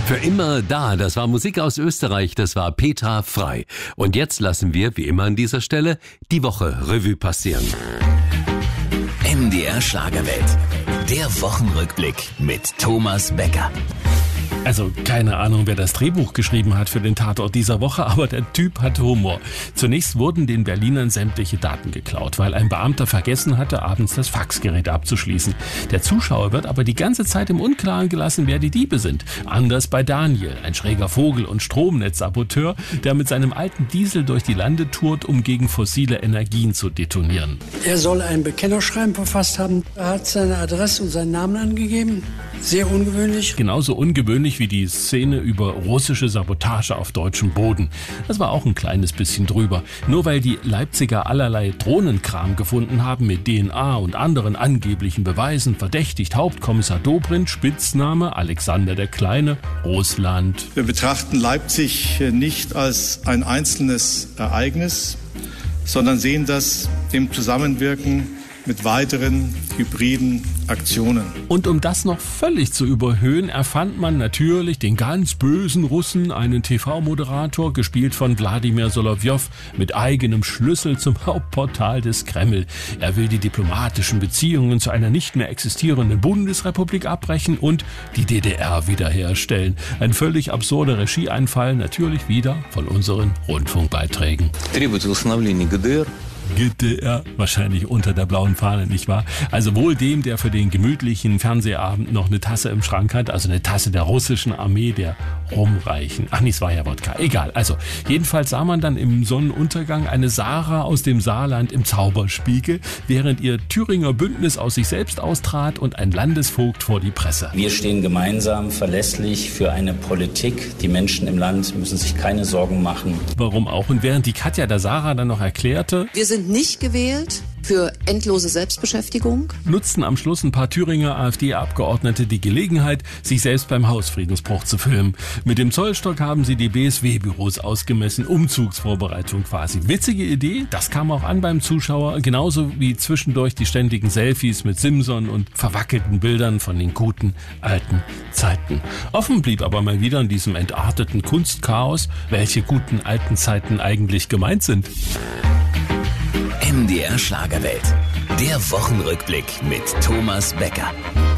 Für immer da, das war Musik aus Österreich, das war Petra Frei. Und jetzt lassen wir, wie immer an dieser Stelle, die Woche Revue passieren. MDR Schlagerwelt, der Wochenrückblick mit Thomas Becker. Also keine Ahnung, wer das Drehbuch geschrieben hat für den Tatort dieser Woche, aber der Typ hat Humor. Zunächst wurden den Berlinern sämtliche Daten geklaut, weil ein Beamter vergessen hatte, abends das Faxgerät abzuschließen. Der Zuschauer wird aber die ganze Zeit im Unklaren gelassen, wer die Diebe sind. Anders bei Daniel, ein schräger Vogel und Stromnetzsaboteur, der mit seinem alten Diesel durch die Lande tourt, um gegen fossile Energien zu detonieren. Er soll ein Bekennerschreiben verfasst haben. Er hat seine Adresse und seinen Namen angegeben. Sehr ungewöhnlich. Genauso ungewöhnlich wie die Szene über russische Sabotage auf deutschem Boden. Das war auch ein kleines bisschen drüber. Nur weil die Leipziger allerlei Drohnenkram gefunden haben mit DNA und anderen angeblichen Beweisen, verdächtigt Hauptkommissar Dobrindt, Spitzname Alexander der Kleine, Russland. Wir betrachten Leipzig nicht als ein einzelnes Ereignis, sondern sehen das im Zusammenwirken mit weiteren hybriden Aktionen. Und um das noch völlig zu überhöhen, erfand man natürlich den ganz bösen Russen, einen TV-Moderator, gespielt von Wladimir Solowjow, mit eigenem Schlüssel zum Hauptportal des Kreml. Er will die diplomatischen Beziehungen zu einer nicht mehr existierenden Bundesrepublik abbrechen und die DDR wiederherstellen. Ein völlig absurder Regieeinfall, natürlich wieder von unseren Rundfunkbeiträgen. GDR, wahrscheinlich unter der blauen Fahne, nicht wahr? Also wohl dem, der für den gemütlichen Fernsehabend noch eine Tasse im Schrank hat, also eine Tasse der russischen Armee, der Rumreichen. Ach nee, es war ja Wodka. Egal. Also jedenfalls sah man dann im Sonnenuntergang eine Sarah aus dem Saarland im Zauberspiegel, während ihr Thüringer Bündnis aus sich selbst austrat und ein Landesvogt vor die Presse. Wir stehen gemeinsam verlässlich für eine Politik. Die Menschen im Land müssen sich keine Sorgen machen. Warum auch? Und während die Katja der Sarah dann noch erklärte, wir sind nicht gewählt für endlose Selbstbeschäftigung, nutzten am Schluss ein paar Thüringer AfD-Abgeordnete die Gelegenheit, sich selbst beim Hausfriedensbruch zu filmen. Mit dem Zollstock haben sie die BSW-Büros ausgemessen, Umzugsvorbereitung quasi. Witzige Idee, das kam auch an beim Zuschauer, genauso wie zwischendurch die ständigen Selfies mit Simson und verwackelten Bildern von den guten alten Zeiten. Offen blieb aber mal wieder in diesem entarteten Kunstchaos, welche guten alten Zeiten eigentlich gemeint sind. MDR Schlagerwelt, der Wochenrückblick mit Thomas Becker.